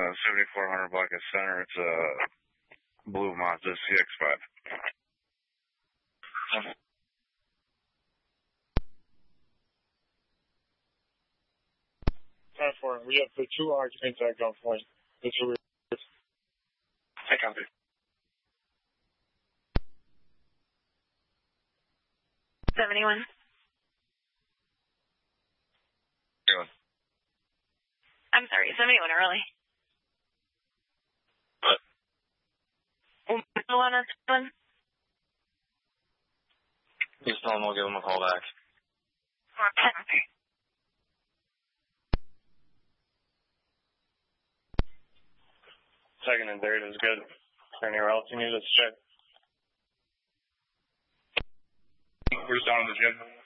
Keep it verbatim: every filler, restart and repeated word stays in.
uh, seventy-four hundred block of center. It's a blue Mazda C X five. ten four, we have the two occupants at gunpoint. That's what we're... I copy. seventy-one. seventy-one. I'm sorry, seventy-one early. What? one or one? Just tell him we'll give him a call back. Okay. Second and third is good. Is there anywhere else you need us to check? We're just down in the gym.